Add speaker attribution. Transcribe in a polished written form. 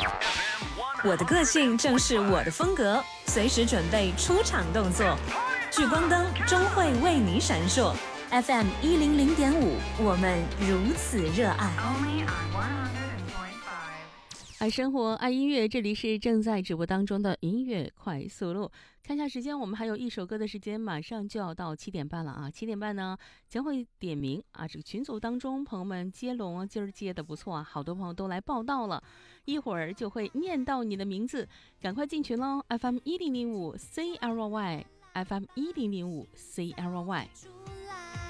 Speaker 1: 我的个性正是我的风格，随时准备出场动作。聚光灯终会为你闪烁。FM 100.5，我们如此热爱。
Speaker 2: 爱生活，爱音乐，这里是正在直播当中的音乐快速路。看一下时间，我们还有一首歌的时间，马上就要到7点半了啊！7点半呢，将会点名啊，这个群组当中朋友们接龙啊，今儿接的不错啊，好多朋友都来报道了，一会儿就会念到你的名字，赶快进群喽！FM 1005 CLY，FM 1005 CLY。